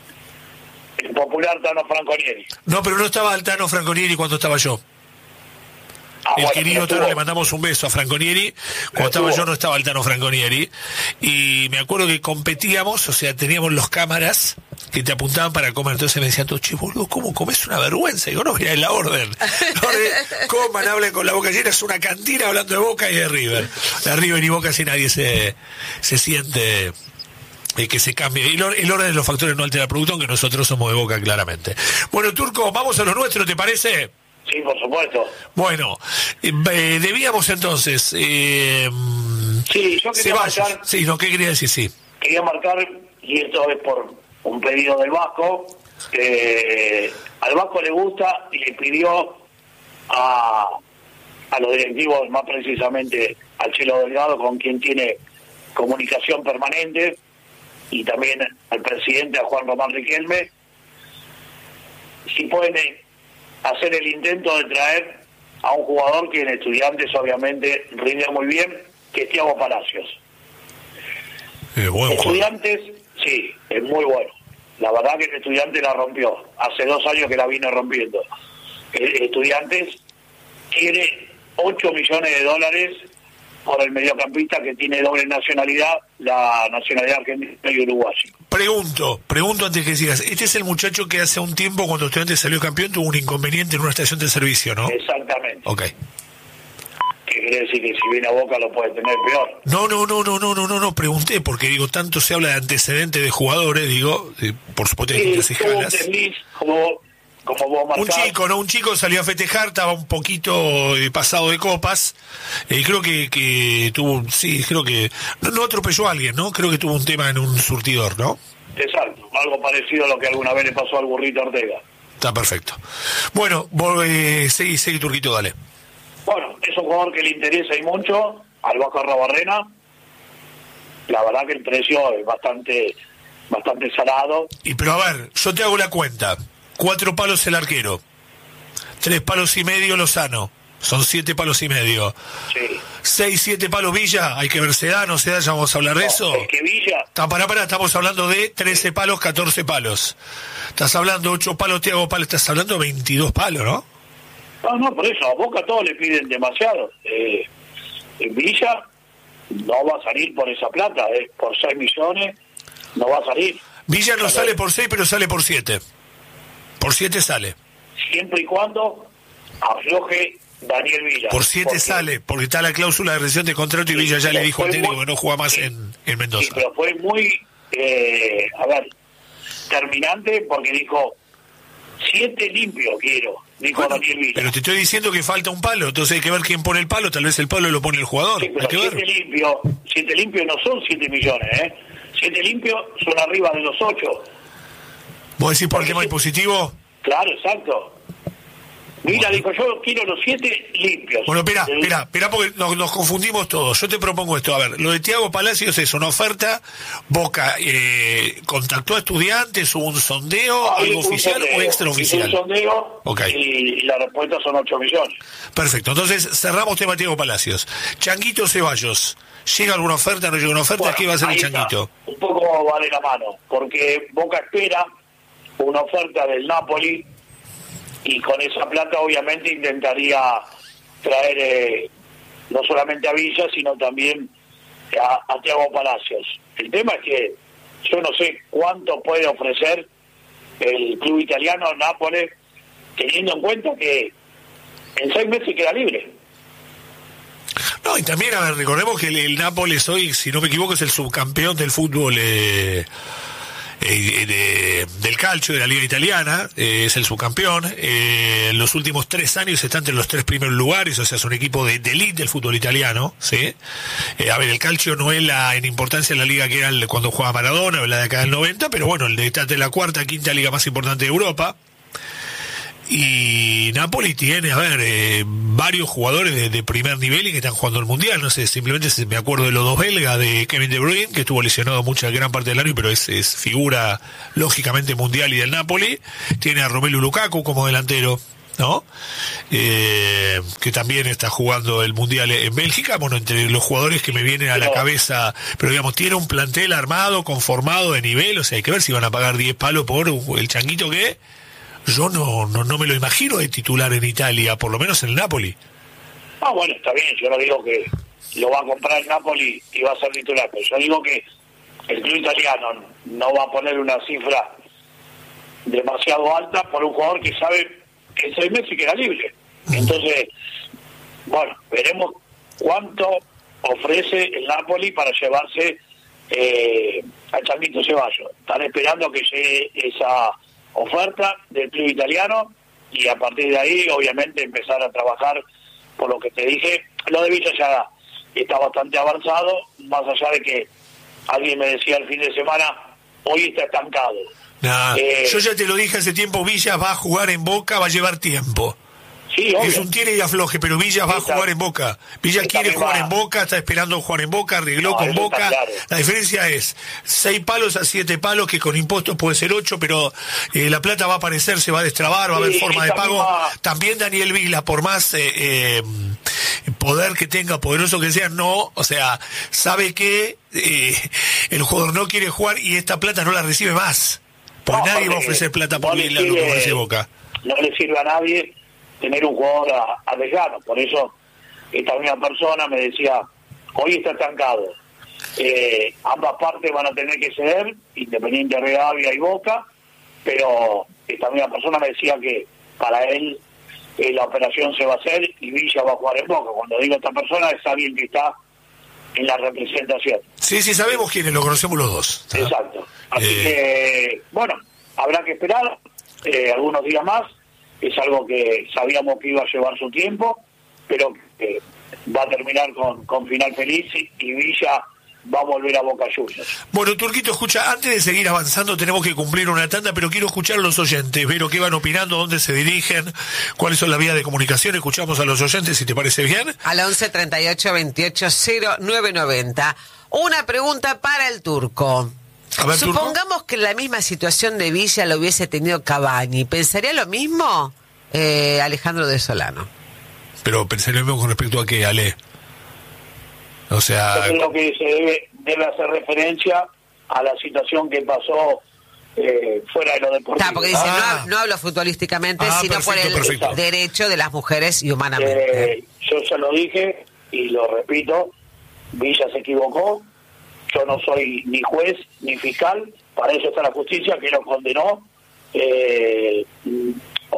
el popular Tano Franconieri. No, pero no estaba el Tano Franconieri cuando estaba yo. Ah, El bueno, querido pero Tano, le estuvo. mandamos un beso a Franconieri. Cuando Pero estaba estuvo. yo no estaba el Tano Franconieri. Y me acuerdo que competíamos, o sea, teníamos los cámaras que te apuntaban para comer. Entonces me decían todos, che, boludo, ¿cómo comes? Una vergüenza. Y digo, no, mira, es la orden. La orden, coman, hablen con la boca llena. Es una cantina hablando de Boca y de River. De River y Boca, si nadie se, se siente... Eh, que se cambie. Y el orden de los factores no altera el producto, aunque nosotros somos de Boca, claramente. Bueno, Turco, vamos a lo nuestro, ¿te parece? Sí, por supuesto. Bueno, eh, eh, debíamos entonces... Eh, Sí, yo quería Ceballos. marcar, Sí, no, ¿qué quería decir? Sí. quería marcar, y esto es por un pedido del Vasco, eh, al Vasco le gusta y le pidió a, a los directivos, más precisamente al Chelo Delgado, con quien tiene comunicación permanente, y también al presidente, a Juan Román Riquelme, si pueden hacer el intento de traer a un jugador que en Estudiantes obviamente rinde muy bien, que es Thiago Palacios. Eh, buen juego. Estudiantes, sí, es muy bueno. La verdad que el Estudiantes la rompió. Hace dos años que la vino rompiendo. El Estudiantes quiere ocho millones de dólares por el mediocampista que tiene doble nacionalidad, la nacionalidad argentina y uruguaya. Pregunto, pregunto antes que sigas. Este es el muchacho que hace un tiempo, cuando Estudiantes salió campeón, tuvo un inconveniente en una estación de servicio, ¿no? Exactamente. Ok. Que quiere decir que si viene a Boca lo puede tener peor. No, no, no, no, no, no, no, no, pregunté, porque digo, tanto se habla de antecedentes de jugadores, digo, eh, por supuesto hay Sí, distintas tuvo un escalas. desliz, como, como vos Un marcás. chico, ¿no? Un chico salió a festejar, estaba un poquito eh, pasado de copas, eh, creo que, que tuvo, sí, creo que, no, no atropelló a alguien, ¿no? Creo que tuvo un tema en un surtidor, ¿no? Exacto, algo parecido a lo que alguna vez le pasó al Burrito Ortega. Está perfecto. Bueno, vos, eh, seguí, seguí, Turquito, dale. Bueno, es un jugador que le interesa y mucho al Vasco Arrobarrena. La verdad que el precio es bastante bastante salado. Y pero a ver, yo te hago la cuenta. Cuatro palos el arquero. Tres palos y medio Lozano. Son siete palos y medio. Sí. Seis, siete palos Villa. Hay que ver, se da, no se da, ya vamos a hablar de eso. Es que Villa, Está, pará, pará, estamos hablando de trece palos, catorce palos. Estás hablando de ocho palos, te hago palos, estás hablando de veintidós palos, ¿no? no, no, por eso, a Boca todos le piden demasiado. Eh, en Villa no va a salir por esa plata, eh, por seis millones no va a salir. Villa no sale por seis, pero sale por siete. Por siete sale. Siempre y cuando afloje Daniel Villa. Por siete porque, sale, porque está la cláusula de rescisión de contrato y sí, Villa ya le dijo al técnico que no juega más sí, en, en Mendoza. Sí, pero fue muy, eh, a ver, terminante porque dijo, siete limpios quiero, dijo bueno, Daniel Villa. Pero te estoy diciendo que falta un palo, entonces hay que ver quién pone el palo, tal vez el palo lo pone el jugador. Sí, pero hay que siete ver. limpios, siete limpios no son siete millones, ¿eh? Siete limpios son arriba de los ocho. ¿Vos decís por el tema impositivo? Claro, exacto. Mira, bueno. dijo, yo quiero los siete limpios. Bueno, espera, espera, espera porque nos, nos confundimos todos. Yo te propongo esto. A ver, lo de Thiago Palacios es una oferta. Boca eh, contactó a Estudiantes, hubo un sondeo, ah, algo un oficial sondeo, o extraoficial. Un sondeo okay. y, y la respuesta son ocho millones. Perfecto, entonces cerramos tema Thiago Palacios. Changuito Ceballos. ¿Llega alguna oferta? ¿No llega una oferta? Bueno, ¿qué va a hacer el Changuito? Está. Un poco va de la mano, porque Boca espera una oferta del Napoli y con esa plata obviamente intentaría traer eh, no solamente a Villa sino también a, a Thiago Palacios. El tema es que yo no sé cuánto puede ofrecer el club italiano Nápoles, teniendo en cuenta que en seis meses queda libre. No, y también, a ver, recordemos que el, el Nápoles hoy, si no me equivoco, es el subcampeón del fútbol eh, eh, de, del calcio de la liga italiana, eh, es el subcampeón. Eh, en los últimos tres años está entre los tres primeros lugares, o sea, es un equipo de, de elite del fútbol italiano, ¿sí? Eh, a ver, el calcio no es la, en importancia la liga que era el, cuando jugaba Maradona, o la de acá del noventa, pero bueno, el de, está de la cuarta, quinta liga más importante de Europa. Y Napoli tiene, a ver, eh, varios jugadores de, de primer nivel y que están jugando el Mundial. No sé, simplemente me acuerdo de los dos belgas, de Kevin De Bruyne, que estuvo lesionado mucha gran parte del año, pero es, es figura lógicamente mundial y del Napoli. Tiene a Romelu Lukaku como delantero, ¿no? Eh, que también está jugando el Mundial en Bélgica. Bueno, entre los jugadores que me vienen a la cabeza, pero digamos, tiene un plantel armado, conformado de nivel, o sea, hay que ver si van a pagar diez palos por el Changuito que... Yo no, no no me lo imagino de titular en Italia, por lo menos en el Napoli. Ah, bueno, está bien, yo no digo que lo va a comprar el Napoli y va a ser titular, pero yo digo que el club italiano no va a poner una cifra demasiado alta por un jugador que sabe que en seis meses queda libre. Entonces, bueno, veremos cuánto ofrece el Napoli para llevarse eh, al Changuito Ceballos. Están esperando que llegue esa oferta del club italiano y a partir de ahí obviamente empezar a trabajar por lo que te dije. Lo de Villa ya está bastante avanzado, más allá de que alguien me decía el fin de semana, hoy está estancado. Nah, eh, yo ya te lo dije hace tiempo, Villa va a jugar en Boca, va a llevar tiempo. Sí, obvio. Es un tire y afloje, pero Villa va Esta, a jugar en Boca. Villa quiere jugar va. en Boca, está esperando jugar en Boca, arregló no, con Boca. Claro. La diferencia es seis palos a siete palos, que con impuestos puede ser ocho, pero eh, la plata va a aparecer, se va a destrabar, va a haber sí, forma de pago. Misma... También Daniel Vila, por más eh, eh, poder que tenga, poderoso que sea, no, o sea, sabe que eh, el jugador no quiere jugar y esta plata no la recibe más. Porque no, nadie va a ofrecer plata por no Vila, lo que ofrece Boca. No le sirve a nadie tener un jugador arriesgado, por eso esta misma persona me decía, hoy está estancado, eh, ambas partes van a tener que ceder, Independiente de Rivadavia y Boca, pero esta misma persona me decía que para él eh, la operación se va a hacer y Villa va a jugar en Boca. Cuando digo esta persona es alguien que está en la representación. Sí, sí, sabemos quiénes, lo conocemos los dos. ¿No? Exacto. Así eh... que, bueno, habrá que esperar eh, algunos días más. Es algo que sabíamos que iba a llevar su tiempo, pero que va a terminar con, con final feliz y, y Villa va a volver a Boca Juniors. Bueno, Turquito, escucha, antes de seguir avanzando tenemos que cumplir una tanda, pero quiero escuchar a los oyentes, ver qué van opinando, dónde se dirigen, cuáles son las vías de comunicación. Escuchamos a los oyentes, si te parece bien. Al once treinta y ocho veintiocho cero nueve noventa. Una pregunta para el Turco. A ver, supongamos ¿Turco? que la misma situación de Villa lo hubiese tenido Cavani, ¿pensaría lo mismo eh, Alejandro de Solano? Pero pensaría lo mismo con respecto a qué, Ale. O sea, yo creo que se debe, debe hacer referencia a la situación que pasó eh, fuera de lo deportivo. Está, porque dice, ah. no, no hablo futbolísticamente, ah, sino perfecto, por el perfecto. derecho de las mujeres y humanamente. Eh, yo ya lo dije y lo repito, Villa se equivocó. Yo no soy ni juez ni fiscal, para eso está la justicia que lo condenó. Eh,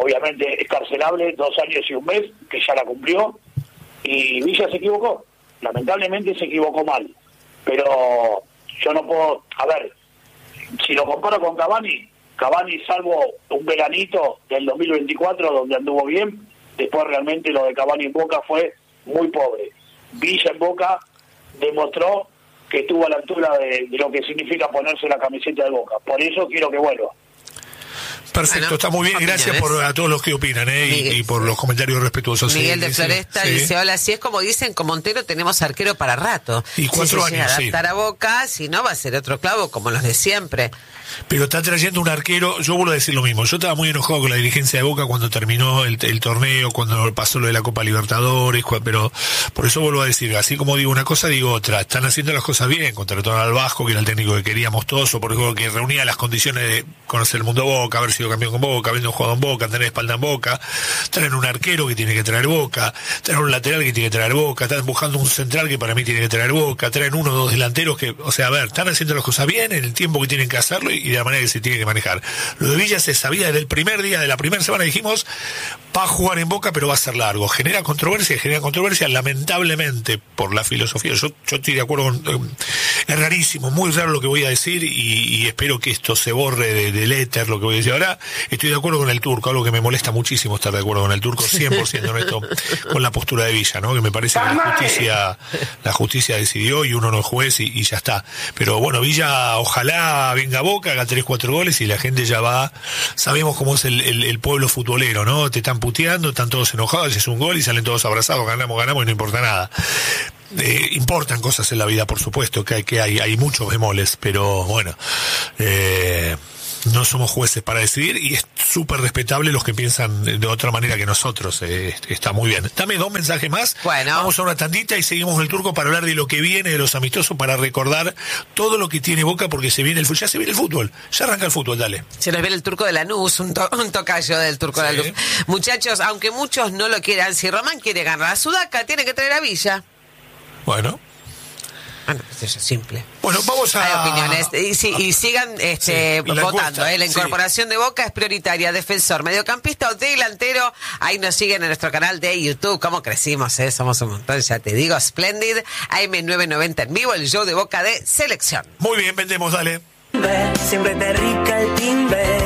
obviamente escarcelable, dos años y un mes, que ya la cumplió, y Villa se equivocó, lamentablemente se equivocó mal, pero yo no puedo, a ver, si lo comparo con Cavani, Cavani salvo un veranito del dos mil veinticuatro donde anduvo bien, después realmente lo de Cavani en Boca fue muy pobre. Villa en Boca demostró que estuvo a la altura de, de lo que significa ponerse la camiseta de Boca, por eso quiero que vuelva. Perfecto, Bueno, está muy bien. Gracias por a todos los que opinan ¿eh? y, y por los comentarios respetuosos. Miguel sí, de Floresta sí, dice, sí. hola, si es como dicen, con Montero tenemos arquero para rato. Y cuatro si se años, llega a sí. adaptar a Boca, si no va a ser otro clavo como los de siempre. Pero está trayendo un arquero, yo vuelvo a decir lo mismo, yo estaba muy enojado con la dirigencia de Boca cuando terminó el, el torneo, cuando pasó lo de la Copa Libertadores, pero por eso vuelvo a decir, así como digo una cosa, digo otra, están haciendo las cosas bien, contrataron al Vasco, que era el técnico que queríamos todos, o por ejemplo que reunía las condiciones de conocer el mundo Boca, haber sido campeón con Boca, habiendo jugado en Boca, tener espalda en Boca, traen un arquero que tiene que traer Boca, traen un lateral que tiene que traer Boca, están buscando un central que para mí tiene que traer Boca, traen uno o dos delanteros que, o sea, a ver, están haciendo las cosas bien en el tiempo que tienen que hacerlo y de la manera que se tiene que manejar. Lo de Villa se sabía desde el primer día, de la primera semana dijimos, va a jugar en Boca pero va a ser largo, genera controversia, genera controversia lamentablemente por la filosofía, yo, yo estoy de acuerdo con, eh, es rarísimo, muy raro lo que voy a decir y, y espero que esto se borre de, del éter, lo que voy a decir ahora, estoy de acuerdo con el Turco, algo que me molesta muchísimo estar de acuerdo con el Turco, cien por ciento en esto, con la postura de Villa, ¿no? Que me parece que la justicia, la justicia decidió y uno no es juez y, y ya está, pero bueno, Villa ojalá venga a Boca, haga tres, cuatro goles y la gente ya va, sabemos cómo es el, el, el pueblo futbolero, ¿no? Te están puteando, están todos enojados, es un gol y salen todos abrazados, ganamos, ganamos y no importa nada. Eh, importan cosas en la vida, por supuesto, que hay, que hay, hay muchos bemoles, pero bueno, eh, no somos jueces para decidir y es súper respetable los que piensan de otra manera que nosotros, eh, está muy bien. Dame dos mensajes más, bueno. Vamos a una tandita y seguimos el Turco para hablar de lo que viene, de los amistosos, para recordar todo lo que tiene Boca porque se viene el fútbol, ya se viene el fútbol, ya arranca el fútbol, dale. Se nos viene el Turco de Lanús, un, to- un tocayo del Turco Sí. de Lanús. Muchachos, aunque muchos no lo quieran, si Román quiere ganar a Sudaca, tiene que traer a Villa. Bueno. Bueno, es simple. Bueno, vamos a... Hay opiniones. Y, sí, y sigan este, Sí, la votando. encuesta, ¿eh? La sí. incorporación de Boca es prioritaria. Defensor, mediocampista o delantero. Ahí nos siguen en nuestro canal de YouTube. ¿Cómo crecimos? Eh? Somos un montón, ya te digo. Splendid. A M novecientos noventa en vivo, el show de Boca de selección. Muy bien, vendemos, dale. Siempre te rica el timbre.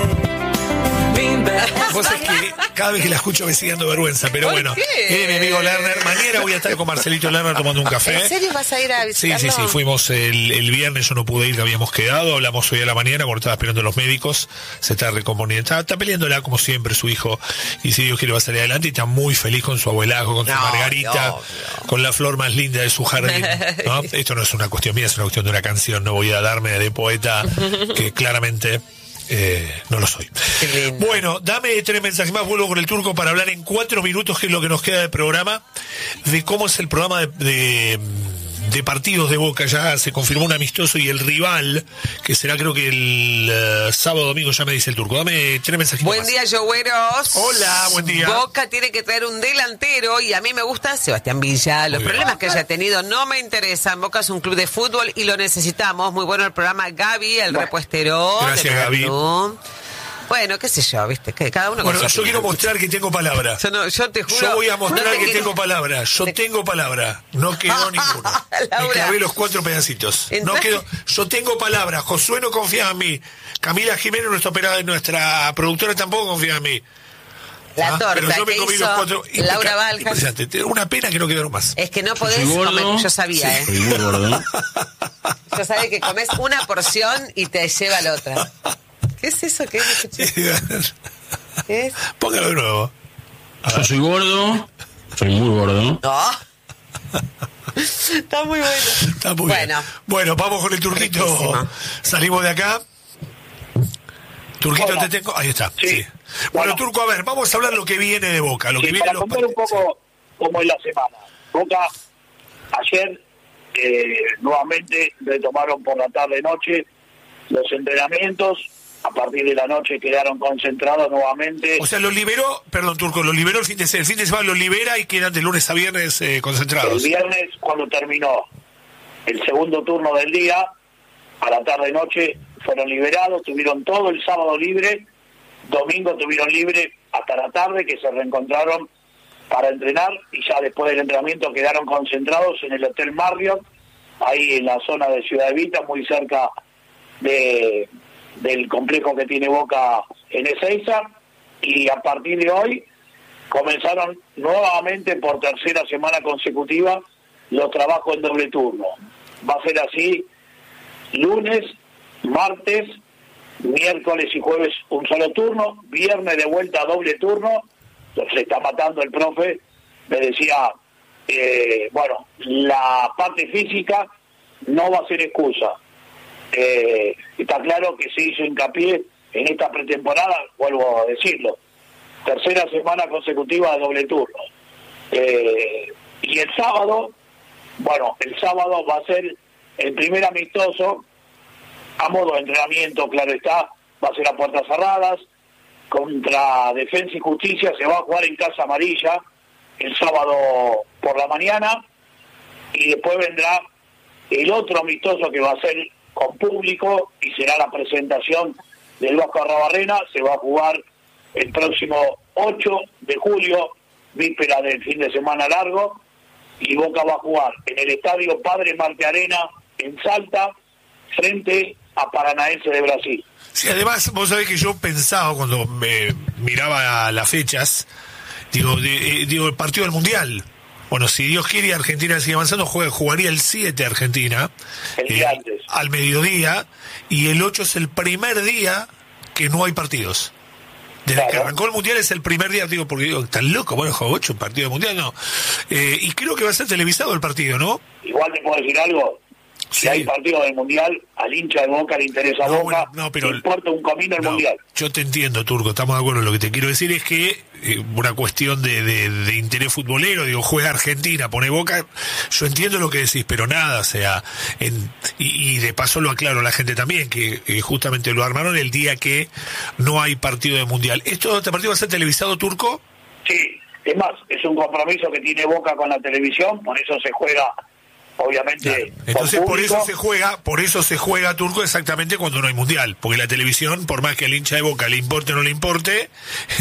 Vos es que cada vez que la escucho me sigue dando vergüenza, pero ¿Por bueno, qué? eh, mi amigo Lerner, mañana voy a estar con Marcelito Lerner tomando un café. ¿En serio vas a ir a Sí, visitarlo? sí, sí, fuimos el, el viernes, yo no pude ir, que habíamos quedado, hablamos hoy a la mañana, cuando estaba esperando a los médicos, se está recomponiendo, está, está peleándola como siempre su hijo, y si Dios quiere va a salir adelante, y está muy feliz con su abuelazo, con su No, Margarita, no, no. con la flor más linda de su jardín, ¿no? Esto no es una cuestión mía, es una cuestión de una canción, no voy a darme de poeta, que claramente... Eh, no lo soy. Qué lindo. Bueno, dame tres mensajes más, vuelvo con el Turco para hablar en cuatro minutos, que es lo que nos queda del programa, de cómo es el programa de, de, de partidos de Boca. Ya se confirmó un amistoso y el rival, que será creo que el uh, sábado domingo, ya me dice el Turco. Dame tres mensajes Buen más. día, Jogueros. Hola, buen día. Boca tiene que traer un delantero y a mí me gusta Sebastián Villa. Los Muy bien. problemas que haya tenido no me interesan. Boca es un club de fútbol y lo necesitamos. Muy bueno el programa. Gaby, el repuestero. Gracias, de Gaby. Perú. Bueno, qué sé yo, viste, que cada uno Bueno, con su yo quiero opinión. mostrar que tengo palabra. Yo, no- yo te juro. Yo voy a mostrar no te que quiero- tengo palabra. Yo tengo palabra. No quedó ninguno. Me Laura. clavé los cuatro pedacitos. No Entonces- quedó. Yo tengo palabra. Josué no confía en mí. Camila Jiménez, nuestra operadora, nuestra productora, tampoco confía en mí. La Ah, torta pero yo me que comí hizo los cuatro. Laura Impeca- Valja. impresionante. Una pena que no quedaron más. Es que no podés Soy gordo. comer. Yo sabía, Sí. ¿eh? Soy muy gordo. Yo sabía que comes una porción y te lleva la otra. ¿Qué es eso? ¿Qué es? ¿Qué es? Póngalo de nuevo. Yo soy gordo. Soy muy gordo. No. Está muy bueno. Está muy bueno. bien. Bueno, vamos con el Turquito. Riquísimo. Salimos de acá. Turquito, Hola. te tengo. Ahí está. Sí. Sí. Bueno, Bueno. Turco, a ver, vamos a hablar lo que viene de Boca. Lo Sí, que viene para de los contar un partidos. poco cómo es la semana. Boca ayer eh, nuevamente retomaron por la tarde-noche los entrenamientos. A partir de la noche quedaron concentrados nuevamente. O sea, los liberó, perdón, Turco, los liberó el fin de semana. El fin de semana los libera y quedan de lunes a viernes eh, El concentrados. viernes, cuando terminó el segundo turno del día, a la tarde-noche fueron liberados, tuvieron todo el sábado libre, domingo tuvieron libre hasta la tarde, que se reencontraron para entrenar, y ya después del entrenamiento quedaron concentrados en el Hotel Marriott, ahí en la zona de Ciudad Evita, muy cerca de del complejo que tiene Boca en Ezeiza, y a partir de hoy comenzaron nuevamente por tercera semana consecutiva los trabajos en doble turno. Va a ser así lunes, martes, miércoles y jueves un solo turno, viernes de vuelta doble turno. Se está matando el profe, me decía, eh, bueno, la parte física no va a ser excusa. Eh, está claro que se hizo hincapié en esta pretemporada, vuelvo a decirlo, tercera semana consecutiva de doble turno. Eh, y el sábado, bueno, el sábado va a ser el primer amistoso, a modo de entrenamiento, claro está, va a ser a puertas cerradas, contra Defensa y Justicia, se va a jugar en Casa Amarilla el sábado por la mañana, y después vendrá el otro amistoso que va a ser con público y será la presentación del Vasco Arrabarrena. Se va a jugar el próximo ocho de julio, víspera del fin de semana largo, y Boca va a jugar en el Estadio Padre Marte Arena en Salta, frente a Paranaense de Brasil. Sí, además, vos sabés que yo pensaba cuando me miraba las fechas, digo, de, eh, digo el partido del Mundial. Bueno, si Dios quiere y Argentina sigue avanzando, juega, jugaría el siete Argentina, el día eh, antes. al mediodía, y el ocho es el primer día que no hay partidos. Desde claro. que arrancó el Mundial es el primer día, digo, porque digo, ¿están loco? Bueno, juega ocho, partido de Mundial, no. Eh, y creo que va a ser televisado el partido, ¿no? Igual te puedo decir algo. Si sí. hay partido del Mundial, al hincha de Boca le interesa no, Boca, bueno, no, pero le importa un comino el no, Mundial. Yo te entiendo, Turco, estamos de acuerdo. Lo que te quiero decir es que eh, una cuestión de, de, de interés futbolero, digo, juega Argentina, pone Boca, yo entiendo lo que decís, pero nada, o sea, en, y, y de paso lo aclaro a la gente también, que eh, justamente lo armaron el día que no hay partido de Mundial. ¿Esto, este partido va a ser televisado, Turco? Sí, es más, es un compromiso que tiene Boca con la televisión, por eso se juega... Obviamente, claro. Entonces por eso se juega, por eso se juega, Turco, exactamente cuando no hay Mundial, porque la televisión, por más que al hincha de Boca le importe o no le importe,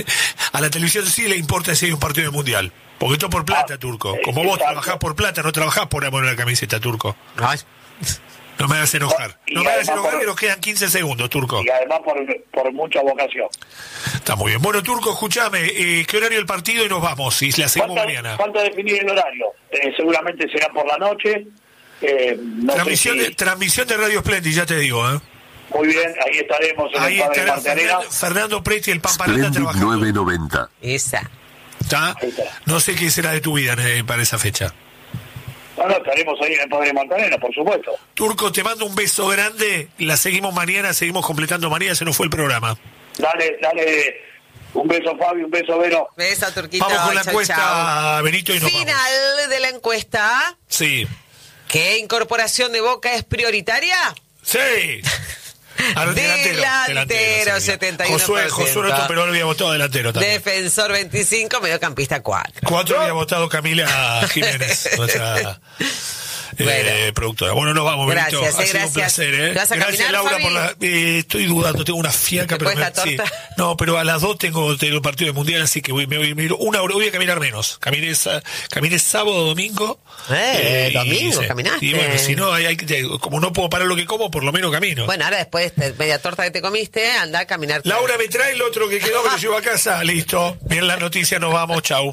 a la televisión sí le importa si hay un partido de Mundial, porque esto por plata, ah, Turco, como vos trabajás por plata, no trabajás por amor a la camiseta, Turco. Ay. No me hagas enojar, no, no me hagas enojar por, que nos quedan quince segundos, Turco. Y además por, por mucha vocación. Está muy bien. Bueno, Turco, escúchame, eh, ¿qué horario el partido? Y nos vamos, y la seguimos falta, mañana. Falta definir el horario, eh, seguramente será por la noche. Eh, no transmisión, sé si... de, transmisión de Radio Splendid, ya te digo, ¿eh? Muy bien, ahí estaremos en ahí el Padre estará Fernando, Fernando Preti, el Pamparata trabajando. nueve noventa. Esa. ¿Está? No sé qué será de tu vida eh, para esa fecha. Bueno, estaremos ahí en el Padre Martarena, por supuesto. Turco, te mando un beso grande. La seguimos mañana, seguimos completando mañana. Se nos fue el programa. Dale, dale. Un beso, Fabio, un beso, Vero. Beso, Turquito. Vamos con la chau, encuesta, chau. Benito, y nos Final vamos. de la encuesta. Sí. ¿Qué incorporación de Boca es prioritaria? Sí. Ahora, delantero, delantero, setenta y uno por ciento. Josué, Josué Noto, pero ahora había votado delantero también. Defensor veinticinco, mediocampista cuatro. Cuatro había votado Camila Jiménez, nuestra bueno. eh, productora. Bueno, nos vamos, Benito. Gracias, ha eh, sido gracias. un placer, ¿eh? ¿Te vas a Gracias, caminar, Laura, Fabi? por la... Eh, estoy dudando, tengo una fiaca, pero... Me... Sí. No, pero a las dos tengo, tengo el partido de Mundial, así que voy, me voy, me voy una hora, voy a caminar menos. Caminé, caminé sábado, domingo. Eh, eh domingo, y, sí. caminaste. Y bueno, si no, hay, hay, como no puedo parar lo que como, por lo menos camino. Bueno, ahora después de media torta que te comiste, anda a caminar. Laura, me trae el otro que quedó, que lo llevo a casa. Listo. Bien la noticia, nos vamos. Chau.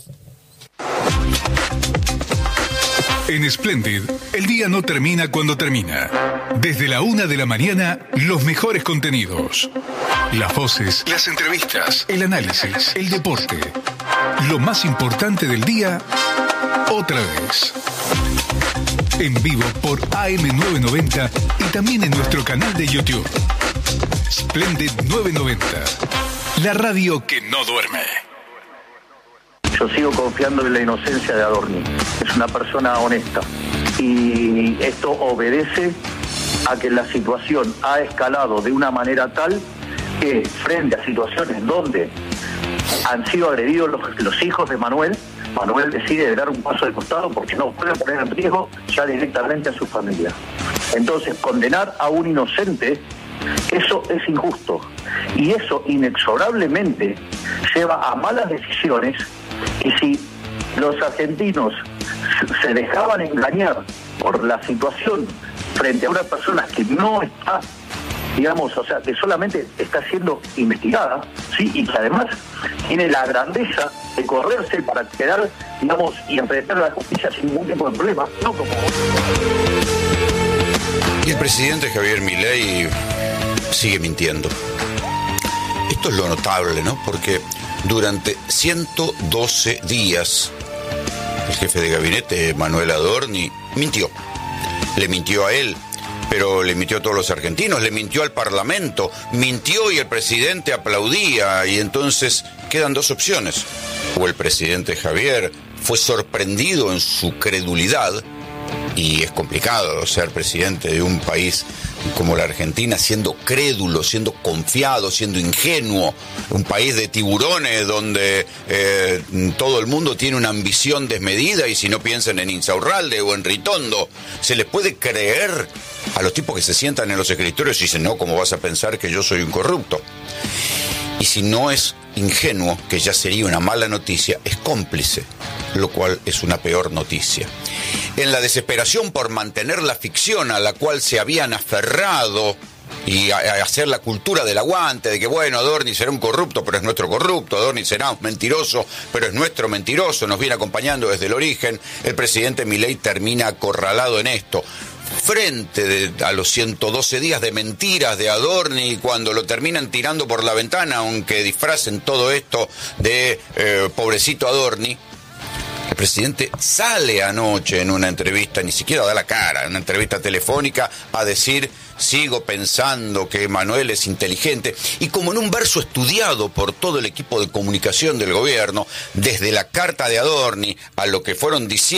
En Splendid, el día no termina cuando termina. Desde la una de la mañana, los mejores contenidos. Las voces, las entrevistas, el análisis, el deporte. Lo más importante del día, otra vez. En vivo por A M novecientos noventa y también en nuestro canal de YouTube. Splendid novecientos noventa. La radio que no duerme. Yo sigo confiando en la inocencia de Adorni. Es una persona honesta. Y esto obedece a que la situación ha escalado de una manera tal que frente a situaciones donde han sido agredidos los, los hijos de Manuel, Manuel decide dar un paso de costado porque no puede poner en riesgo ya directamente a su familia. Entonces, condenar a un inocente, eso es injusto. Y eso inexorablemente lleva a malas decisiones, y si los argentinos se dejaban engañar por la situación frente a una persona que no está, digamos, o sea, que solamente está siendo investigada, ¿sí? Y que además tiene la grandeza de correrse para quedar, digamos, y enfrentar a la justicia sin ningún tipo de problema, no como... Y el presidente Javier Milei sigue mintiendo. Esto es lo notable, ¿no? Porque durante ciento doce días el jefe de gabinete, Manuel Adorni, mintió. Le mintió a él, pero le mintió a todos los argentinos, le mintió al Parlamento, mintió y el presidente aplaudía, y entonces quedan dos opciones. O el presidente Javier fue sorprendido en su credulidad, y es complicado ser presidente de un país como la Argentina siendo crédulo, siendo confiado, siendo ingenuo, un país de tiburones donde eh, todo el mundo tiene una ambición desmedida, y si no piensan en Insaurralde o en Ritondo, se les puede creer a los tipos que se sientan en los escritorios y dicen, no, ¿cómo vas a pensar que yo soy un corrupto? Y si no es ingenuo, que ya sería una mala noticia, es cómplice, lo cual es una peor noticia. En la desesperación por mantener la ficción a la cual se habían aferrado y a, a hacer la cultura del aguante, de que bueno, Adorni será un corrupto, pero es nuestro corrupto, Adorni será un mentiroso, pero es nuestro mentiroso, nos viene acompañando desde el origen, el presidente Milei termina acorralado en esto. Frente de, a los ciento doce días de mentiras de Adorni, cuando lo terminan tirando por la ventana, aunque disfracen todo esto de eh, pobrecito Adorni, el presidente sale anoche en una entrevista, ni siquiera da la cara, en una entrevista telefónica, a decir, sigo pensando que Manuel es inteligente, y como en un verso estudiado por todo el equipo de comunicación del gobierno, desde la carta de Adorni a lo que fueron diciendo